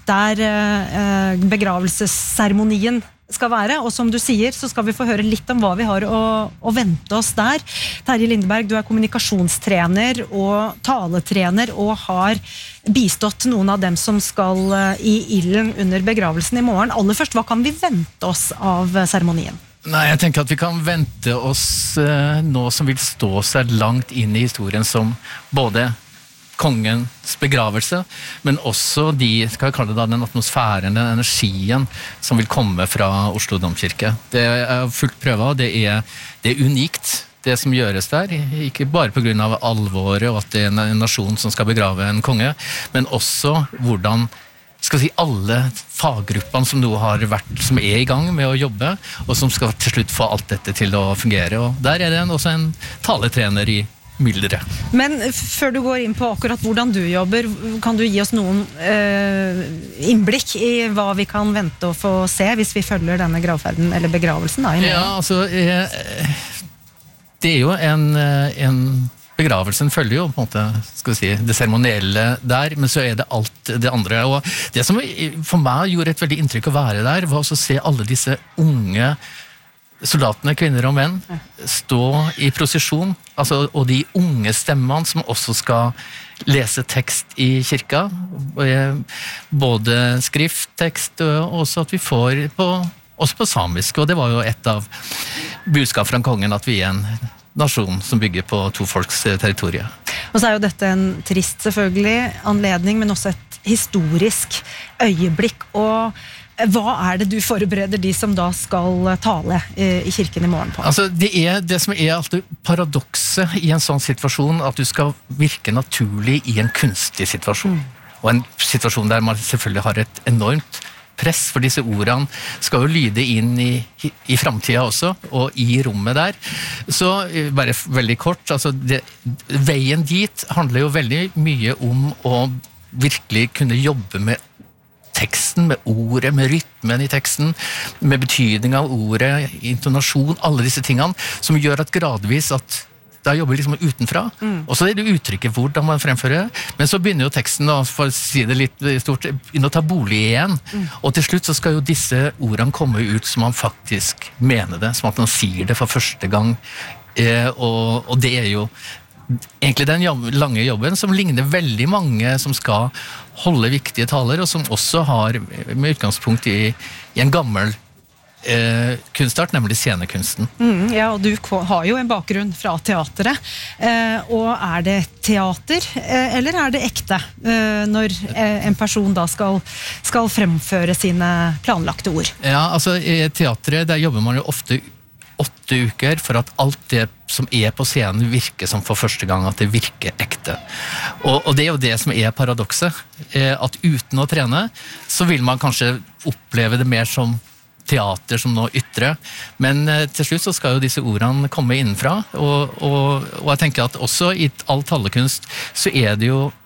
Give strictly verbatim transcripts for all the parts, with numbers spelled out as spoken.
der eh, begravelsesseremonien skal være, og som du sier, så skal vi få høre litt om hva vi har å, å vente oss der. Terje Lindeberg, du er kommunikasjonstrener og taletrener, og har bistått noen av dem som skal i ilden under begravelsen i morgen. Aller først, hva kan vi vente oss av seremonien? Nei, jeg tenker at vi kan vente oss uh, nå som vil stå seg langt inn i historien som både kongens begravelse, men også de, skal jeg kalle det da, den atmosfæren, den energien som vil komme fra Oslo Domkirke. Det er fullt prøvet, det er, det er unikt, det som gjøres der, ikke bare på grunn av alvoret og at det er en nasjon som skal begrave en konge, men også hvordan skal si alle faggruppene som nå har vært, som er i gang med å jobbe, og som skal til slutt få alt dette til å fungere. Og der er det også en taletrener i mildere. Men før du går inn på akkurat hvordan du jobber, kan du gi oss noen eh, innblikk i hva vi kan vente å få se hvis vi følger denne gravferden, eller begravelsen da? Ja, altså, eh, det er jo en, en begravelsen følger jo på en måte, skal vi si, det seremonielle der, men så er det alt det andre. Og det som for meg gjorde et veldig inntrykk å være der, var å se alle disse unge soldatene, kvinner og menn, stå i prosesjon, altså, og de unge stemmene som også skal lese tekst i kirka, både skrifttekst, og også at vi får på, også på samisk, og det var jo et av budskap fra kongen at vi er en nasjon som bygger på to folks territorie. Og så er jo dette en trist selvfølgelig anledning, men også et historisk øyeblikk, og hva er det du forbereder de som da skal tale i kirken i morgen på? Altså, det er det som er alltid paradokset i en sånn situasjon, at du skal virke naturlig i en kunstig situasjon. Mm. Og en situasjon der man selvfølgelig har et enormt press, for disse ordene skal jo lyde inn i, i, i fremtiden også, og i rommet der. Så bare veldig kort, altså det, veien dit handler jo veldig mye om å virkelig kunne jobbe med teksten, med ordet, med rytmen i teksten, med betydning av ordet, intonasjon, alle disse tingene, som gjør at gradvis at da jobber vi liksom utenfra, mm. og så er det uttrykket hvordan man fremfører det, men så begynner jo teksten, da, for å si det litt stort, begynner å ta bolig igjen, mm. og til slutt så skal jo disse ordene komme ut som man faktisk mener det, som at man sier det for første gang, eh, og, og det er jo egentlig den jobb, lange jobben som ligner veldig mange som skal holde viktige taler, og som også har med utgangspunkt i, i en gammel eh, kunstart, nemlig scenekunsten. Mm, ja, og du har jo en bakgrunn fra teateret, eh, og er det teater, eh, eller er det ekte, eh, når eh, en person da skal, skal fremføre sine planlagte ord? Ja, altså i teateret, der jobber man jo ofte åtte uker for at alt det som er på scenen virker som for første gang, at det virker ekte. Og, og det er jo det som er paradokset, at uten å trene, så vil man kanskje oppleve det mer som teater som nå ytre, men til slutt så skal jo disse ordene komme innenfra, og, og, og jeg tenker at også i all talekunst så er det jo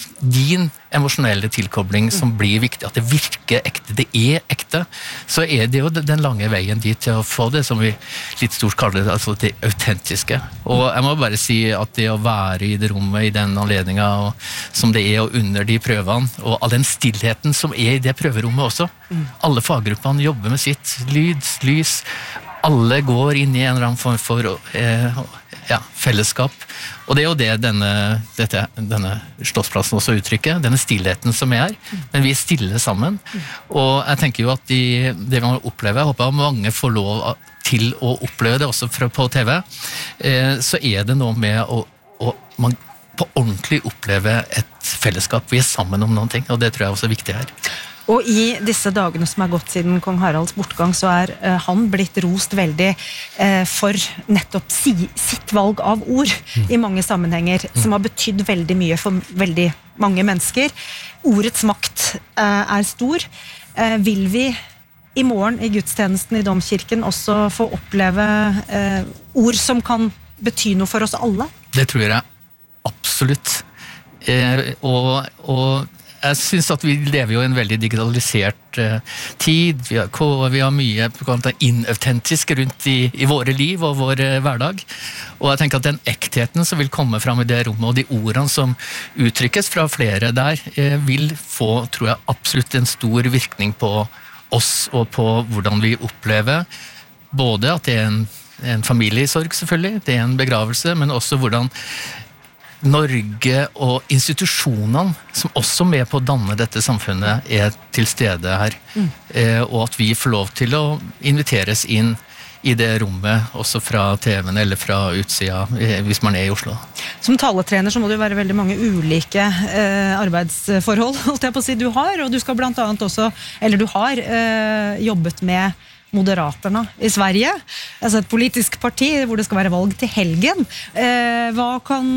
din emosjonelle tilkobling som blir viktig, at det virker ekte, det er ekte, så er det jo den lange veien dit til å få det som vi litt stort kaller det, altså det autentiske. Og jeg må bare si at det å være i det rommet i den anledningen, og som det er og under de prøvene, og all den stillheten som er i det prøverommet også, alle faggruppene jobber med sitt, lyd, lys, alle går inn i en eller annen form for eh, ja, fellesskap. Og det er jo det denne, dette, denne slåssplassen også uttrykker, denne stillheten som er, men vi er stille sammen. Og jeg tenker jo at de, det man opplever, jeg håper at mange får lov til å oppleve det også fra, på T V, eh, så er det noe med å, å man på ordentlig oppleve et fellesskap. Vi er sammen om noen ting, og det tror jeg også er viktig her. Og i disse dagene som er gått siden kong Haralds bortgang, så er uh, han blitt rost veldig uh, for nettopp si, sitt valg av ord mm. i mange sammenhenger, mm. som har betydd veldig mye for veldig mange mennesker. Ordets makt uh, er stor. Uh, vil vi i morgen i gudstjenesten i Domkirken også få oppleve uh, ord som kan bety noe for oss alle? Det tror jeg absolutt. Eh, og, og jeg synes at vi lever jo i en veldig digitalisert uh, tid. Vi har, vi har mye inautentisk rundt i, i våre liv og vår uh, hverdag. Og jeg tenker at den ektheten som vil komme fram i det rommet, og de ordene som uttrykkes fra flere der, uh, vil få, tror jeg, absolutt en stor virkning på oss og på hvordan vi opplever både at det er en, en familiesorg selvfølgelig, det er en begravelse, men også hvordan Norge og institusjonene som også er med på å danne dette samfunnet er til stede her. Mm. Eh, og at vi får lov til å inviteres inn i det rommet, også fra T V-en eller fra utsida, eh, hvis man er i Oslo. Som taletrener så må det jo være veldig mange ulike eh, arbeidsforhold, holdt jeg på å si, du har, og du skal blant annet også, eller du har eh, jobbet med Moderaterna i Sverige, altså et politisk parti hvor det skal være valg til helgen. Eh, hva kan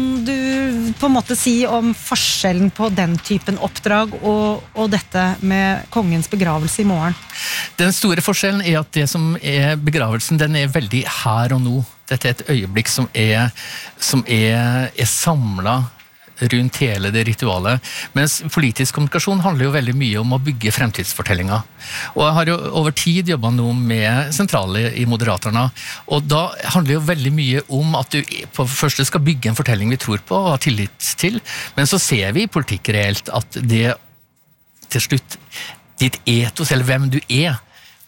du på en måte si om forskjellen på den typen oppdrag og, og dette med kongens begravelse i morgen? Den store forskjellen er at det som er begravelsen, den er veldig her og nå. Dette er et øyeblikk som er, som er, er samlet rundt hele det ritualet. Mens politisk kommunikasjon handler jo veldig mye om å bygge fremtidsfortellinger. Og jeg har jo over tid jobbet nå med sentrale i Moderaterna, og da handler jo veldig mye om at du på første skal bygge en fortelling vi tror på og har tillit til, men så ser vi i politikk reelt at det til slutt, ditt etos eller hvem du er,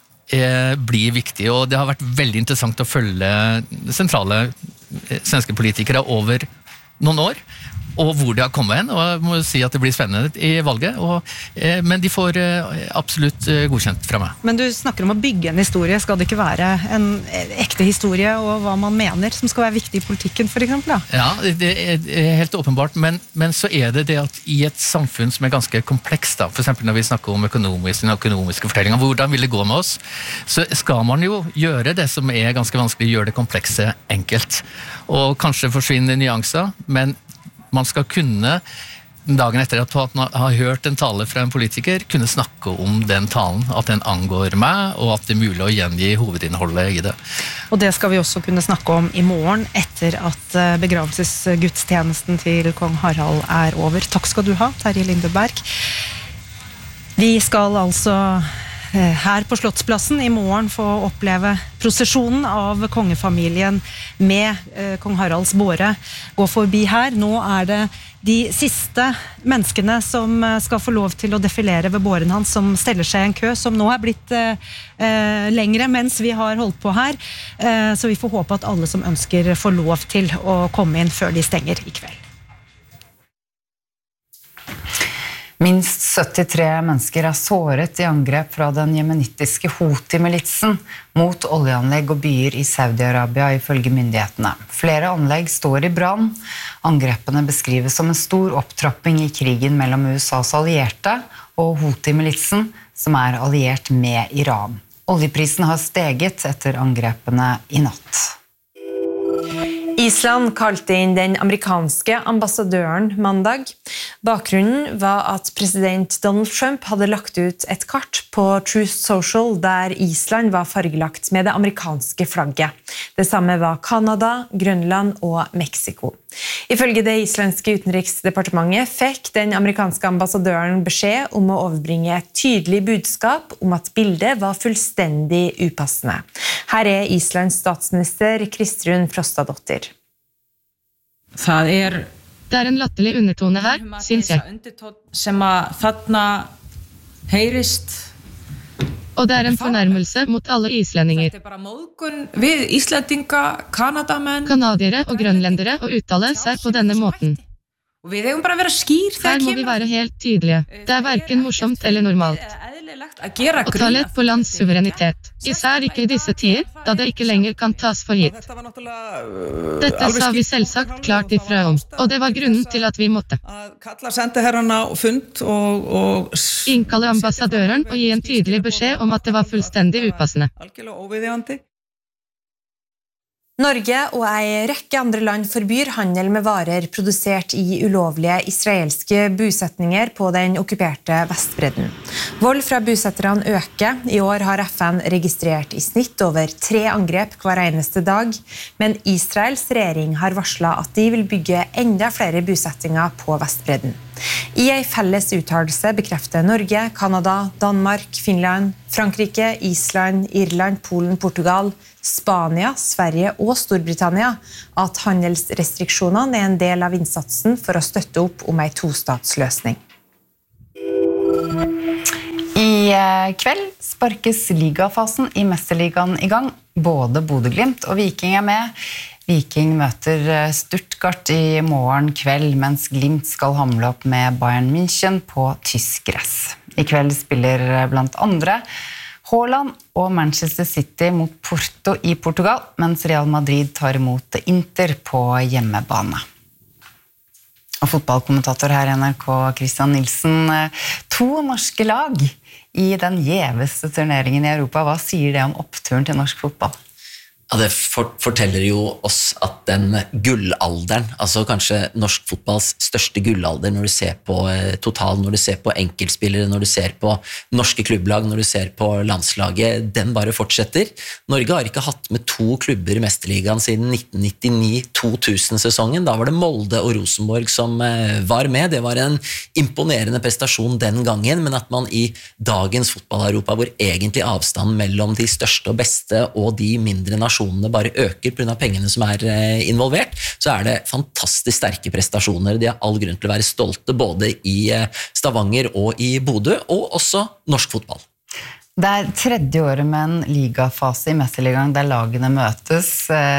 eh, blir viktig, og det har vært veldig interessant å følge sentrale eh, svenske politikere over noen år, og hvor det har kommet hen, og jeg må si at det blir spennende i valget, og, eh, men de får eh, absolutt eh, godkjent fra meg. Men du snakker om å bygge en historie, skal det ikke være en ekte historie, og hva man mener som skal være viktig i politikken, for eksempel? Da? Ja, det er helt åpenbart, men, men så er det det at i et samfunn som er ganske komplekst, da, for eksempel når vi snakker om økonomisk, den økonomiske fortellingen, hvordan vil det gå med oss, så skal man jo gjøre det som er ganske vanskelig, gjøre det komplekse enkelt, og kanskje forsvinne nyanser, men man skal kunne, dagen etter at man har hørt en tale fra en politiker, kunne snakke om den talen, at den angår meg, og at det er mulig å gjengi hovedinnholdet i det. Og det skal vi også kunne snakke om i morgen, etter at begravelsesgudstjenesten til kong Harald er over. Takk skal du ha, Terje Lindeberg. Vi skal altså her på Slottsplassen i morgen få oppleve prosesjonen av kongefamilien med eh, kong Haralds båre gå forbi her. Nå er det de siste menneskene som skal få lov til å defilere ved båren hans, som steller seg i en kø, som nå er blitt eh, lengre mens vi har holdt på her. Eh, så vi får håpe at alle som ønsker får lov til å komme inn før de stenger i kveld. Minst syttitre mennesker er såret i angrep fra den jemenittiske Houthi-militsen mot oljeanlegg og byer i Saudi-Arabia ifølge myndighetene. Flere anlegg står i brann. Angrepene beskrives som en stor opptrapping i krigen mellom U S A's allierte og Houthi-militsen, som er alliert med Iran. Oljeprisen har steget etter angrepene i natt. Island kalte inn den amerikanske ambassadøren mandag. Bakgrunnen var at president Donald Trump hadde lagt ut et kart på Truth Social der Island var fargelagt med det amerikanske flagget. Det samme var Kanada, Grønland og Mexico. Ifølge det islandske utenriksdepartementet fikk den amerikanske ambassadøren beskjed om å overbringe et tydelig budskap om at bildet var fullstendig upassende. Her er Islands statsminister Kristrún Frostadóttir. Það er Det er en latterlig undertone her, synes jeg. Sem að þarna heyrist. Og det er en fornærmelse mot alle islendinger. Þetta er bara móðgun við Íslendinga, Kanadamenn. Kanadiere og grønlendere å uttale seg på denne måten. Og við eigum bara að vera skýr Her må vi være helt tydelige. Det er hverken morsomt eller normalt. Å ta lett på lands suverenitet. Især ikke i disse tider, da det ikke lenger kan tas for gitt. Dette sa vi selvsagt klart ifra om, og det var grunnen til at vi måtte. Innkalle ambassadøren og gi en tydelig beskjed om at det var fullstendig upassende. Norge og en rekke andre land forbyr handel med varer produsert i ulovlige israelske bosetninger på den okkuperte Vestbredden. Vold fra bosetterne øker. I år har F N registrert i snitt over tre angrep hver eneste dag, men Israels regjering har varslet at de vil bygge enda flere bosettinger på Vestbredden. I en felles uttalelse bekrefter Norge, Kanada, Danmark, Finland, Frankrike, Island, Irland, Polen, Portugal, Spania, Sverige og Storbritannia at handelsrestriksjonene er en del av innsatsen for å støtte opp om en tostatsløsning. I kveld sparkes ligafasen i Mesterligaen i gang. Både Bodø/Glimt og Viking er med. Viking møter Stuttgart i morgen kveld, mens Glimt skal hamle opp med Bayern München på tysk gress. I kveld spiller blant andre Haaland og Manchester City mot Porto i Portugal, mens Real Madrid tar imot Inter på hjemmebane. Og fotballkommentator her i N R K, Christian Nilsen. To norske lag i den gjeveste turneringen i Europa. Hva sier det om oppturen til norsk fotball? Ja, det forteller jo oss at den gullalderen, altså kanskje norsk fotballs største gullalder når du ser på total, når du ser på enkeltspillere, når du ser på norske klubblag, når du ser på landslaget, den bare fortsetter. Norge har ikke hatt med to klubber i Mesterligaen siden nitten nittini to tusen-sesongen. Da var det Molde og Rosenborg som var med. Det var en imponerende prestasjon den gangen, men at man i dagens fotball-Europa, hvor egentlig avstanden mellom de største og beste og de mindre nasjonene bare øker på grunn av pengene som er involvert, så er det fantastisk sterke prestasjoner. De har all grunn til å være stolte både i Stavanger og i Bodø, og også norsk fotball. Det er tredje året med en ligafase i Mesterligaen der lagene møtes,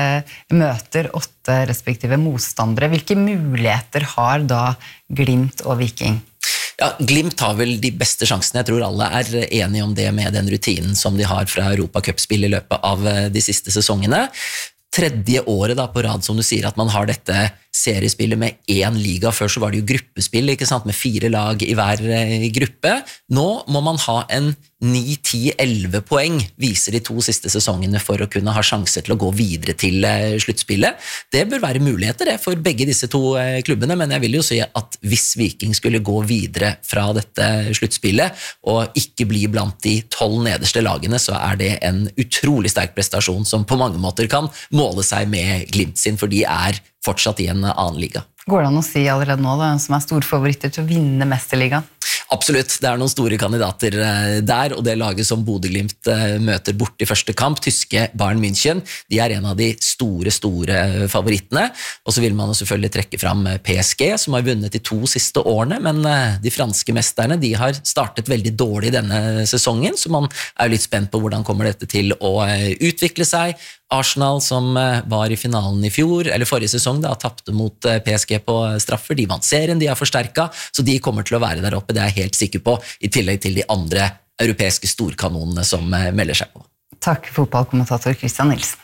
møter åtte respektive motstandere. Hvilke muligheter har da Glimt og Viking? Ja, Glimt har vel de beste sjansene. Jeg tror alle er enige om det med den rutinen som de har fra Europa Cup-spill i løpet av de siste sesongene. Tredje året da på rad, som du sier, at man har dette seriespillet med én liga. Før så var det jo gruppespill, ikke sant, med fire lag i hver gruppe. Nå må man ha en ni, ti, elleve poeng, viser de to siste sesongene, for å kunne ha sjanse til å gå videre til sluttspillet. Det bør være muligheter det for begge disse to klubbene, men jeg vil jo si at hvis Viking skulle gå videre fra dette sluttspillet, og ikke bli blant de tolv nederste lagene, så er det en utrolig sterk prestasjon som på mange måter kan måle seg med Glimt sin, for de er fortsatt i en annen liga. Går det an å si allerede nå da, som er storfavoritter til å vinne Mesterligaen? Absolutt, det er noen store kandidater der, og det laget som Bodø/Glimt møter bort i første kamp, tyske Bayern München, de er en av de store, store favorittene. Og så vil man selvfølgelig trekke fram P S G, som har vunnet de to siste årene, men de franske mesterne, de har startet veldig dårlig denne sesongen, så man er litt spent på hvordan kommer dette til å utvikle seg. Arsenal, som var i finalen i fjor, eller forrige sesong, da, tappte mot P S G på straffer. De vant serien, de har forsterket, så de kommer til å være der oppe, det er jeg helt sikker på, i tillegg til de andre europeiske storkanonene som melder seg på. Takk, fotballkommentator Christian Nilsen.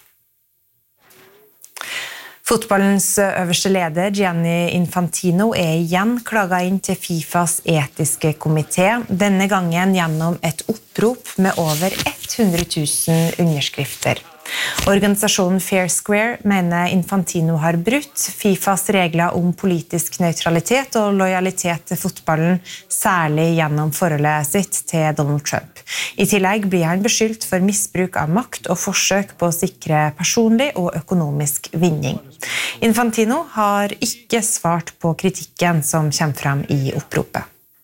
Fotballens øverste leder, Gianni Infantino, er igjen klaget inn til FIFAs etiske komité, denne gangen gjennom et opprop med over hundre tusen underskrifter. Organisasjonen Fair Square mener Infantino har brutt FIFAs regler om politisk nøytralitet og lojalitet til fotballen, særlig gjennom forholdet sitt til Donald Trump. I tillegg blir han beskyldt for misbruk av makt og forsøk på å sikre personlig og økonomisk vinning. Infantino har ikke svart på kritikken som kommer frem i oppropet.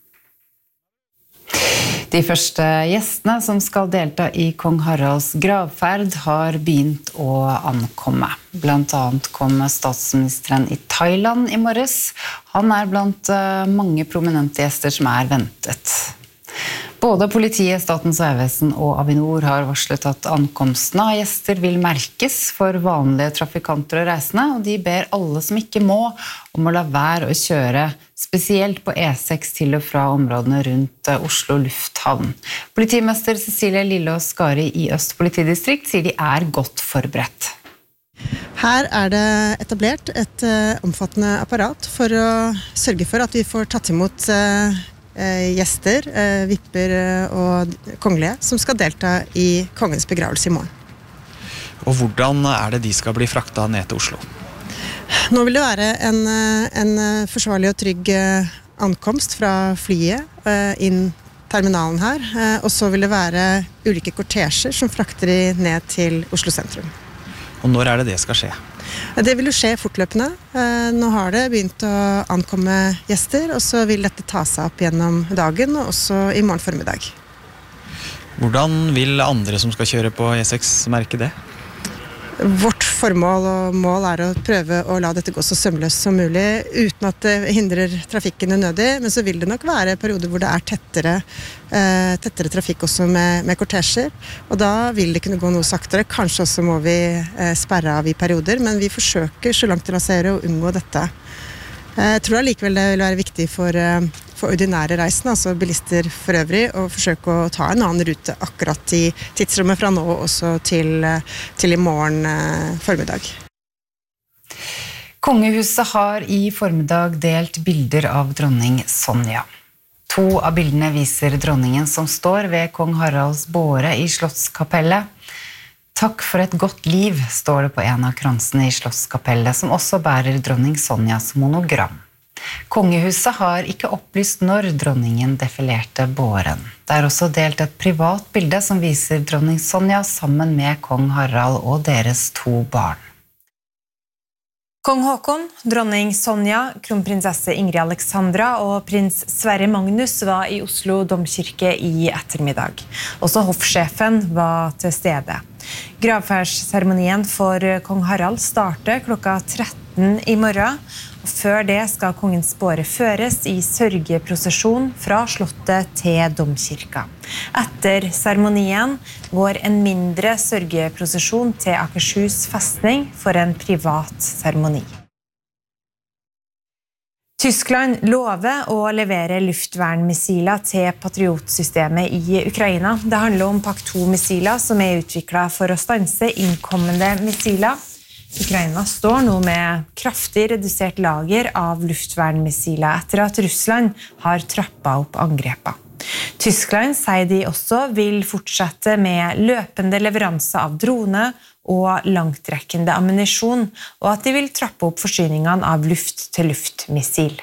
De første gjestene som skal delta i Kong Haralds gravferd har begynt å ankomme. Blant annet kom statsministeren i Thailand i morges. Han er blant mange prominente gjester som er ventet. Både politiet, Statens vegvesen og Avinor har varslet at ankomsten av gjester vil merkes for vanlige trafikanter og reisende, og de ber alle som ikke må om å la være å kjøre, spesielt på E seks til og fra områdene rundt Oslo lufthavn. Politimester Cecilie Lillås Skari i Øst politidistrikt sier de er godt forberedt. Her er det etablert et omfattende apparat for å sørge for at vi får tatt imot gjester, vipper og kongelige som skal delta i kongens begravelse i morgen. Og hvordan er det de skal bli fraktet ned til Oslo? Nå vil det være en, en forsvarlig og trygg ankomst fra flyet inn terminalen her, og så vil det være ulike kortesjer som frakter de ned til Oslo sentrum. Og når er det det skal skje? Det vil jo skje fortløpende. Nå har det begynt å ankomme gjester, og så vil dette ta seg opp gjennom dagen, og også i morgen formiddag. Hvordan vil andre som skal kjøre på E seks merke det? Vårt formål og mål er å prøve å la dette gå så sømløst som mulig, uten at det hindrer trafikken unødig, men så vil det nok være perioder hvor det er tettere, eh, tettere trafikk også med, med kortesjer, og da vil det kunne gå noe saktere. Kanskje også må vi eh, sperre av i perioder, men vi forsøker så langt det lar seg gjøre å unngå dette. Jeg tror allikevel det vil være viktig for, for ordinære reisende, altså bilister for øvrig, å forsøke å ta en annen rute akkurat i tidsrommet fra nå også til, til i morgen eh, formiddag. Kongehuset har i formiddag delt bilder av dronning Sonja. To av bildene viser dronningen som står ved kong Haralds båre i Slottskapellet. Takk for et godt liv, står det på en av kransene i Slottskapellet, som også bærer dronning Sonjas monogram. Kongehuset har ikke opplyst når dronningen defilerte båren. Det er også delt et privat bilde som viser dronning Sonja sammen med kong Harald og deres to barn. Kong Håkon, dronning Sonja, kronprinsesse Ingrid Alexandra og prins Sverre Magnus var i Oslo domkirke i ettermiddag. Også hoffsjefen var til stede. Gravferdsseremonien for kong Harald starter klokka tretten i morgen, og før det skal kongens båre føres i sørgeprosesjon fra slottet til domkirka. Etter seremonien går en mindre sørgeprosesjon til Akershus festning for en privat seremoni. Tyskland lover å levere luftvernmissiler til Patriot-systemet i Ukraina. Det handler om Pak to-missiler som er utviklet for å stanse innkommende missiler. Ukraina står nå med kraftig redusert lager av luftvernmissiler etter at Russland har trappet opp angrepa. Tyskland sier de også vil fortsette med løpende leveranse av drone og langtrekkende ammunisjon, og at de vil trappe opp forsyningene av luft-til-luft-missil.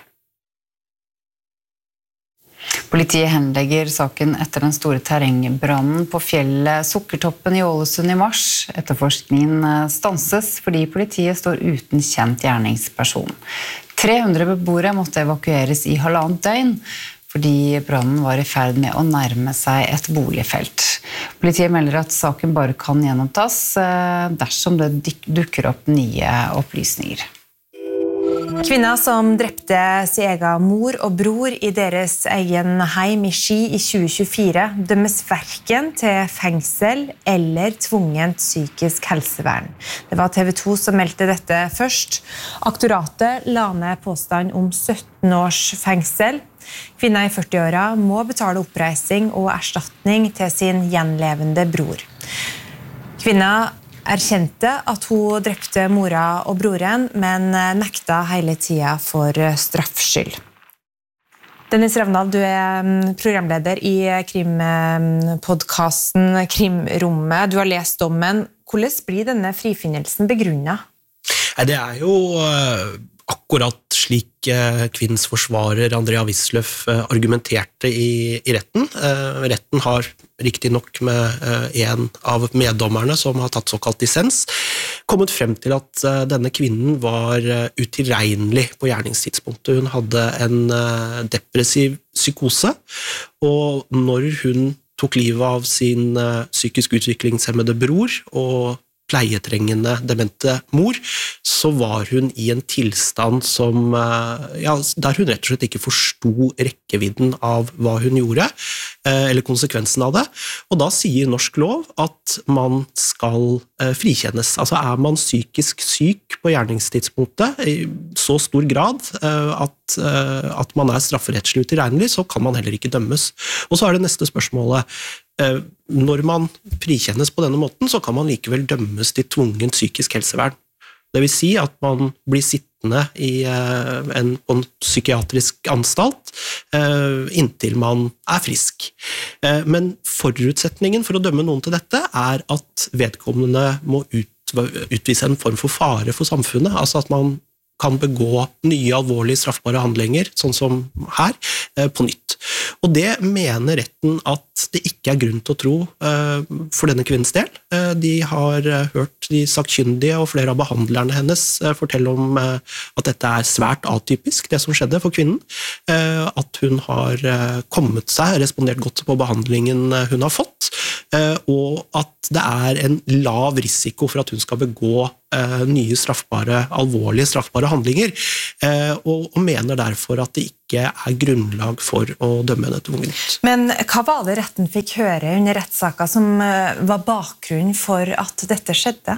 Politiet henlegger saken etter den store terrengbrannen på fjellet Sukkertoppen i Ålesund i mars. Etterforskningen stanses fordi politiet står uten kjent gjerningsperson. tre hundre beboere måtte evakueres i halvannet døgn, fordi brannen var i ferd med å nærme seg et boligfelt. Politiet melder at saken bare kan gjenopptas dersom det dukker opp nye opplysninger. Kvinner som drepte sin egen mor og bror i deres egen heim i Ski i tjue tjuefire dømmes hverken til fengsel eller tvungent psykisk helsevern. Det var T V to som meldte dette først. Aktoratet la ned påstand om sytten års fengsel. Kvinner i førtiåra må betale oppreising og erstatning til sin gjenlevende bror. Kvinner erkjente at hun drepte mora og broren, men nekta hele tida for straffskyld. Dennis Ravnal, du er programleder i krimpodcasten Krimrommet. Du har lest dommen. Hvordan blir denne frifinnelsen begrunnet? Det er jo akkurat slik kvinnens forsvarer Andrea Wisløff argumenterte i, i retten. Retten har riktig nok med en av meddommerne som har tatt såkalt dissens, kommet frem til at denne kvinnen var utilregnelig på gjerningstidspunktet. Hun hadde en depressiv psykose, og når hun tok livet av sin psykisk utviklingshemmede bror og pleietrengende demente mor, så var hun i en tilstand som, ja, der hun rett og slett ikke forstod rekkevidden av hva hun gjorde, eller konsekvensen av det. Og da sier norsk lov at man skal frikjennes. Altså er man psykisk syk på gjerningstidspunktet i så stor grad at, at man er strafferettslig utilregnelig, så kan man heller ikke dømmes. Og så er det neste spørsmålet. Når man frikjennes på denne måten, så kan man likevel dømmes til tvungent psykisk helsevern. Det vil si at man blir sittende i en, på en psykiatrisk anstalt inntil man er frisk. Men forutsetningen for å dømme noen til dette er at vedkommende må ut utvise en form for fare for samfunnet, altså at man kan begå nye alvorlige straffbare handlinger, sånn som her, på nytt. Og det mener retten at det ikke er grunn til å tro for denne kvinnens del. De har hørt de sakkyndige og flere av behandlerne hennes fortelle om at dette er svært atypisk, det som skjedde for kvinnen. At hun har kommet seg, respondert godt på behandlingen hun har fått, og at det er en lav risiko for at hun skal begå nye straffbare, alvorlige straffbare handlinger, og mener derfor at det ikke er grunnlag for å dømme henne tvungent. Men hva var det retten fikk høre under rettssaka som var bakgrunnen for at dette skjedde?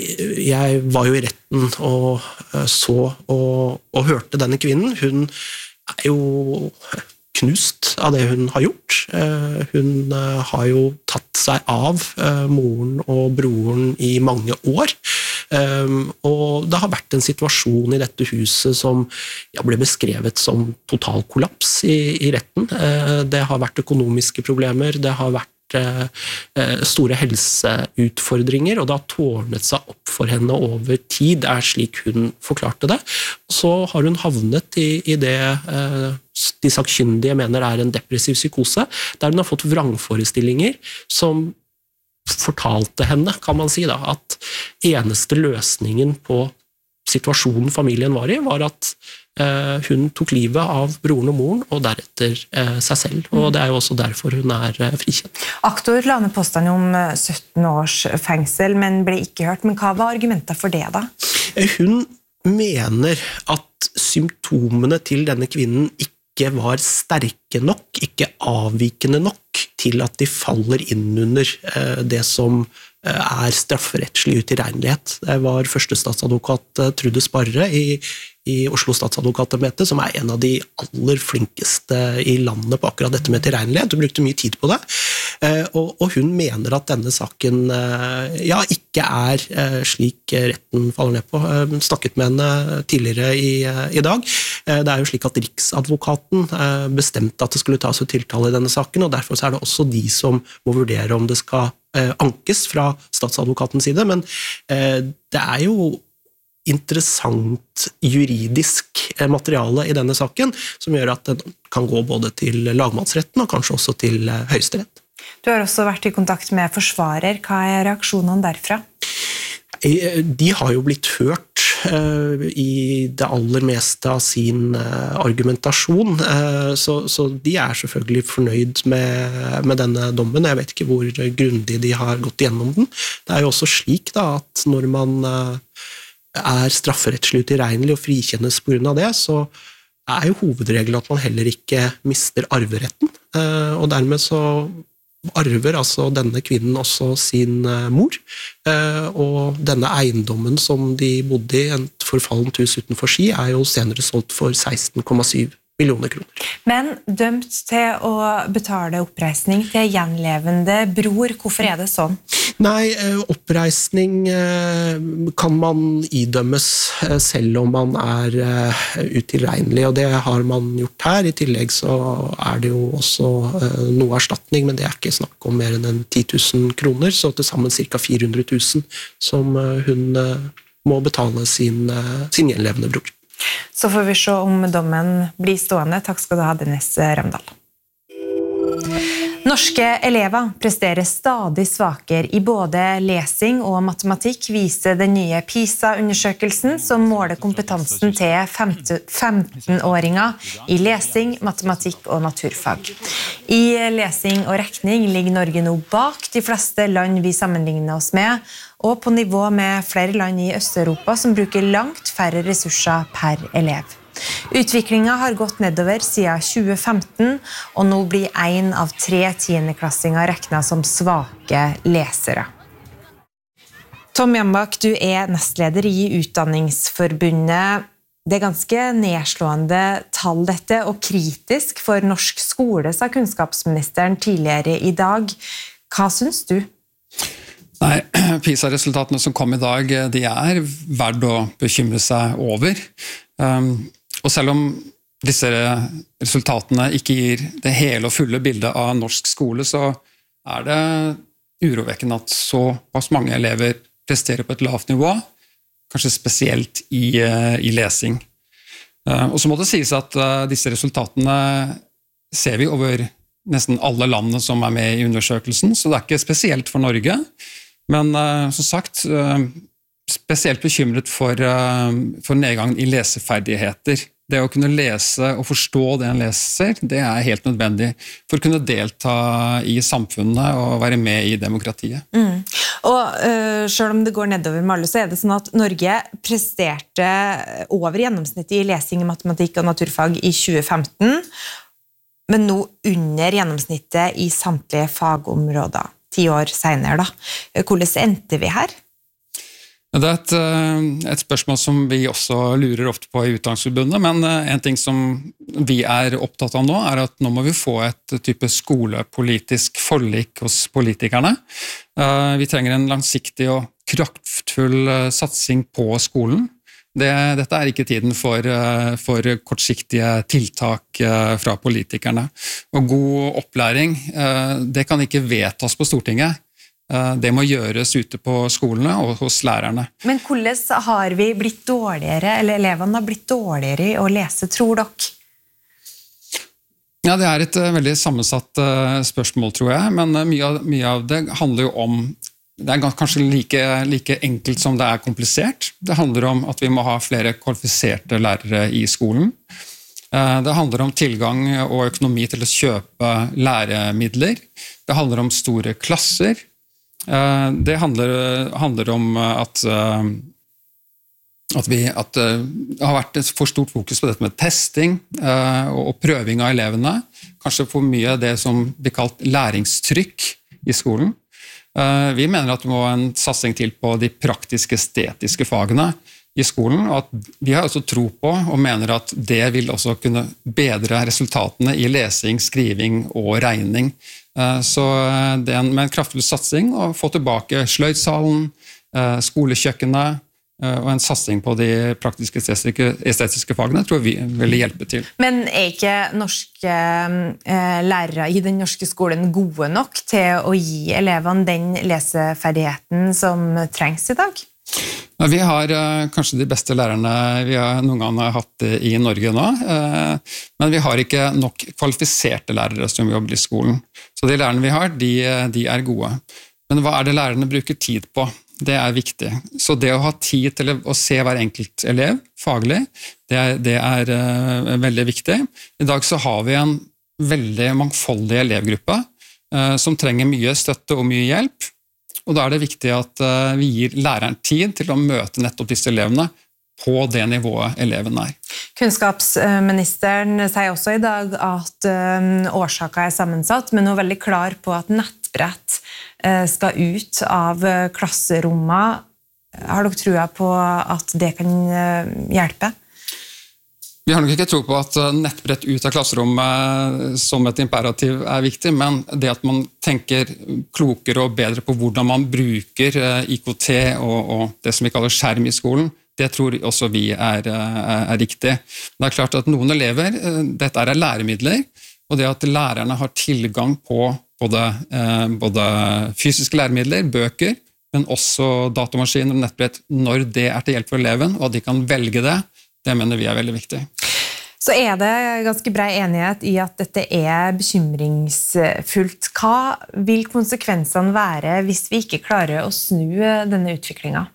Jeg var jo i retten og så og, og hørte denne kvinnen. Hun er jo knust av det hun har gjort. Hun har jo tatt seg av moren og broren i mange år. Um, og det har vært en situasjon i dette huset som ja, ble beskrevet som total kollaps i, i retten. Uh, det har vært økonomiske problemer, det har vært uh, store helseutfordringer, og det har tårnet seg opp for henne over tid, er slik hun forklarte det. Og så har hun havnet i, i det uh, de sakkyndige mener er en depressiv psykose, der hun har fått vrangforestillinger som fortalte henne, kan man si da, at eneste løsningen på situasjonen familien var i, var at eh, hun tok livet av broren og moren, og deretter eh, seg selv. Og det er jo også derfor hun er eh, frikjent. Aktor la ned påstand om sytten års fengsel, men ble ikke hørt. Men hva var argumentet for det da? Hun mener at symptomene til denne kvinnen ikke var sterke nok, ikke avvikende nok, til at de faller inn under det som er strafferettslig utilregnelighet. Det var førstestatsadvokat Trude Sparre i, i Oslo statsadvokatembetet, som er en av de aller flinkeste i landet på akkurat dette med tilregnelighet. Hun brukte mye tid på det, og, og hun mener at denne saken ja, ikke er slik retten faller ned på. Jeg snakket med henne tidligere i, i dag. Det er jo slik at Riksadvokaten bestemte at det skulle tas ut tiltale i denne saken, og derfor er det også de som må vurdere om det skal ankes fra statsadvokatens side, men det er jo interessant juridisk materiale i denne saken, som gjør at den kan gå både til lagmannsretten og kanskje også til Høyesterett. Du har også vært i kontakt med forsvarer. Hva er reaksjonene derfra? De har jo blitt hørt i det aller meste av sin argumentasjon, så, så de er selvfølgelig fornøyd med, med denne dommen. Jeg vet ikke hvor grundig de har gått gjennom den. Det er jo også slik da, at når man er strafferettslig utilregnelig og frikjennes på grunn av det, så er jo hovedregelen at man heller ikke mister arveretten, og dermed så arver altså denne kvinnen også sin mor, og denne eiendommen som de bodde i, et forfallent hus utenfor Ski, er jo senere solgt for seksten komma syv millioner kroner. Men dømt til å betale oppreisning til gjenlevende bror, hvorfor er det sånn? Nei, oppreisning kan man idømmes selv om man er utilregnelig, og det har man gjort her. I tillegg så er det jo også noe erstatning, men det er ikke snakk om mer enn ti tusen kroner, så til sammen ca. fire hundre tusen som hun må betale sin, sin gjenlevende bror. Så får vi se om dommen blir stående. Takk skal du ha, Dennis Ramdal. Norske elever presterer stadig svakere i både lesing og matematikk, viser den nye PISA-undersøkelsen som måler kompetansen til femten-åringer i lesing, matematikk og naturfag. I lesing og regning ligger Norge nå bak de fleste land vi sammenligner oss med, og på nivå med flere land i Øst-Europa som bruker langt færre ressurser per elev. Utviklingen har gått nedover siden tjue femten, og nå blir en av tre tiendeklassinger regnet som svake lesere. Tom Jambak, du er nestleder i Utdanningsforbundet. Det er ganske nedslående tall dette, og kritisk for norsk skole, sa kunnskapsministeren tidligere i dag. Hva synes du? Nei, PISA-resultatene som kom i dag, de er verdt å bekymre seg over. Um, og selv om disse resultatene ikke gir det hele og fulle bildet av norsk skole, så er det urovekkende at så pass mange elever presterer på et lavt nivå, kanskje spesielt i, i lesing. Og så må det sies at disse resultatene ser vi over nesten alle landene som er med i undersøkelsen, så det er ikke spesielt for Norge, men som sagt, spesielt bekymret for, for nedgangen i leseferdigheter. Det å kunne lese og forstå det en leser, det er helt nødvendig for å kunne delta i samfunnet og være med i demokratiet. Mm. Og uh, selv om det går nedover med alle, så er det sånn at Norge presterte over gjennomsnittet i lesing i matematikk og naturfag i tjue femten, men nå under gjennomsnittet i samtlige fagområder, ti år senere da. Hvordan endte vi her? Det er et, et spørsmål som vi også lurer ofte på i Utdanningsforbundet, men en ting som vi er opptatt av nå, er at nå må vi få et type skolepolitisk forlik hos politikerne. Vi trenger en langsiktig og kraftfull satsing på skolen. Det, dette er ikke tiden for, for kortsiktige tiltak fra politikerne. Og god opplæring, det kan ikke vedtas på Stortinget. Det må gjøres ute på skolene og hos lærerne. Men hvordan har vi blitt dårligere, eller elevene har blitt dårligere i å lese, tror dere? Ja, det er et veldig sammensatt spørsmål, tror jeg, men mye av, mye av det handler jo om, det er kanskje like, like enkelt som det er komplisert. Det handler om at vi må ha flere kvalifiserte lærere i skolen. Det handler om tilgang og økonomi til å kjøpe læremidler. Det handler om store klasser. Det handler, handler om at, at, vi, at det har vært et for stort fokus på dette med testing og prøving av elevene. Kanskje for mye av det som blir kalt læringstrykk i skolen. Vi mener at det må en satsing til på de praktiske, estetiske fagene i skolen, og at vi har også tro på og mener at det vil også kunne bedre resultatene i lesing, skriving og regning. Så det er med en kraftfull satsing å få tilbake sløydsalen, skolekjøkkenet og en satsing på de praktiske estetiske, estetiske fagene tror vi vil hjelpe til. Men er ikke norske eh, lærere i den norske skolen gode nok til å gi elevene den leseferdigheten som trengs i dag? Vi har uh, kanskje de beste lærerne vi har noen gang har hatt i Norge nå, uh, men vi har ikke nok kvalifiserte lærere som jobber i skolen. Så de lærerne vi har, de, de er gode. Men hva er det lærerne bruker tid på? Det er viktig. Så det å ha tid til å se hver enkelt elev faglig, det er, det er uh, veldig viktig. I dag så har vi en veldig mangfoldig elevgruppe uh, som trenger mye støtte og mye hjelp. Og da er det viktig at vi gir læreren tid til å møte nettopp disse elevene på det nivået eleven er. Kunnskapsministeren sier også i dag at årsaken er sammensatt, men hun er veldig klar på at nettbrett skal ut av klasserommet. Har dere trua på at det kan hjelpe? Vi har nok ikke tro på at nettbrett ut av klasserommet som et imperativ er viktig, men det at man tenker klokere og bedre på hvordan man bruker I K T og, og det som vi kaller skjerm i skolen, det tror også vi er, er, er riktig. Det er klart at noen elever, dette er læremidler, og det at lærerne har tilgang på både, både fysiske læremidler, bøker, men også datamaskiner og nettbrett når det er til hjelp for eleven, og at de kan velge det, det mener vi er veldig viktig. Så er det ganske bred enighet i at dette er bekymringsfullt. Hva vil konsekvensene være hvis vi ikke klarer å snu denne utviklingen?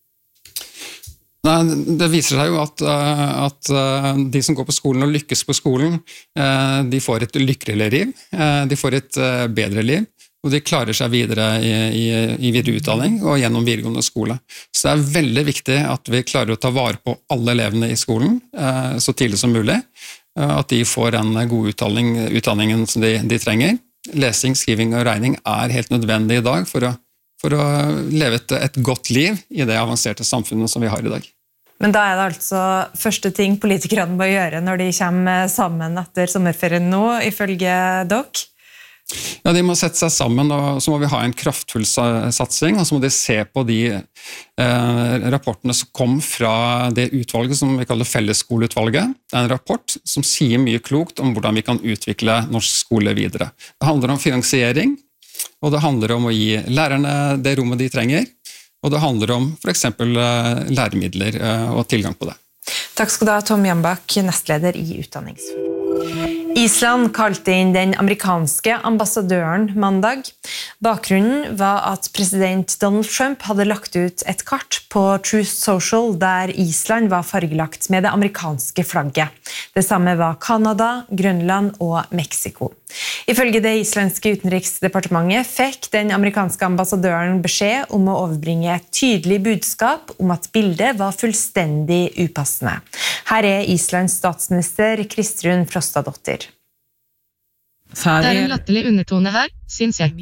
Nei, det viser seg jo at, at de som går på skolen og lykkes på skolen, de får et lykkeligere liv, de får et bedre liv, og de klarer seg videre i, i, i videre utdanning og gjennom videregående skole. Så det er veldig viktig at vi klarer å ta vare på alle elevene i skolen eh, så tidlig som mulig, eh, at de får en god utdanning, utdanningen som de, de trenger. Lesing, skriving og regning er helt nødvendig i dag for å, for å leve et, et godt liv i det avanserte samfunnet som vi har i dag. Men da er det altså første ting politikerne må gjøre når de kommer sammen etter sommerferien nå, ifølge dere? Ja, de må sette seg sammen, og så må vi ha en kraftfull satsing, og så må de se på de eh, rapportene som kom fra det utvalget som vi kaller Fellesskoleutvalget. Det er en rapport som sier mye klokt om hvordan vi kan utvikle norsk skole videre. Det handler om finansiering, og det handler om å gi lærerne det rommet de trenger, og det handler om for eksempel læremidler og tilgang på det. Takk skal du ha, Tom Jambak, nestleder i Utdanningsforbundet. Island kalte inn den amerikanske ambassadøren mandag. Bakgrunnen var at president Donald Trump hadde lagt ut et kart på Truth Social der Island var fargelagt med det amerikanske flagget. Det samme var Kanada, Grønland og Mexico. Ifølge det islandske utenriksdepartementet fikk den amerikanske ambassadøren beskjed om å overbringe et tydelig budskap om at bildet var fullstendig upassende. Her er Islands statsminister Kristrún Frostadóttir. Det er en latterlig undertone her, synes jeg.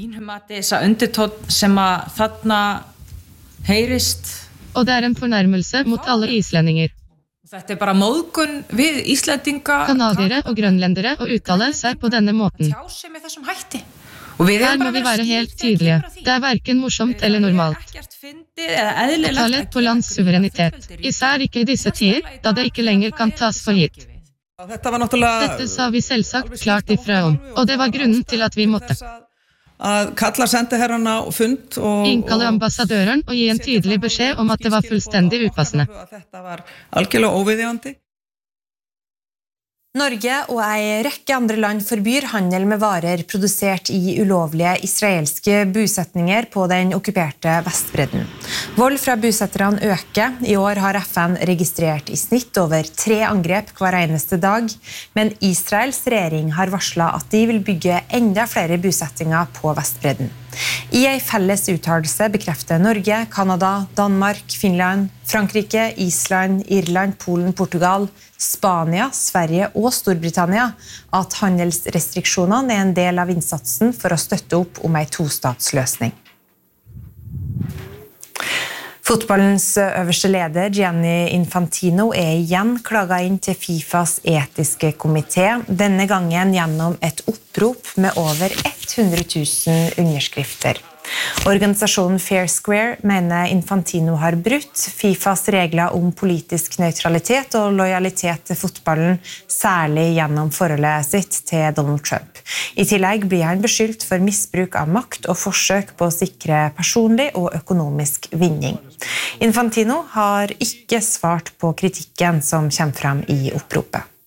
Og det er en fornærmelse mot alle islendinger. Þetta er bara móðgun við Íslendinga. Kanadiere og grønlendere å uttale seg på denne måten. Her må vi være helt tydelige. Det er hverken morsomt eller normalt. Å ta lett på lands suverenitet. Især ikke i disse tider, da det ikke lenger kan tas for gitt. Dette sa vi selvsagt klart ifra om, og det var grunnen til at vi måtte. Innkalle ambassadøren og gi en tydelig beskjed om at det var fullstendig upassende. Norge og en rekke andre land forbyr handel med varer produsert i ulovlige israelske bosetninger på den okkuperte Vestbredden. Vold fra bosetterne øker. I år har F N registrert i snitt over tre angrep hver eneste dag, men Israels regjering har varslet at de vil bygge enda flere bosettinger på Vestbredden. I en felles uttalelse bekrefter Norge, Kanada, Danmark, Finland, Frankrike, Island, Irland, Polen, Portugal, Spania, Sverige og Storbritannia at handelsrestriksjonene er en del av innsatsen for å støtte opp om en tostatsløsning. Fotballens øverste leder, Gianni Infantino, er igjen klaget inn til FIFAs etiske komité, denne gangen gjennom et opprop med over hundre tusen underskrifter. Organisasjonen Fair Square mener Infantino har brutt FIFAs regler om politisk nøytralitet og lojalitet til fotballen, særlig gjennom forholdet sitt til Donald Trump. I tillegg blir han beskyldt for misbruk av makt og forsøk på å sikre personlig og økonomisk vinning. Infantino har ikke svart på kritikken som kommer frem i oppropet.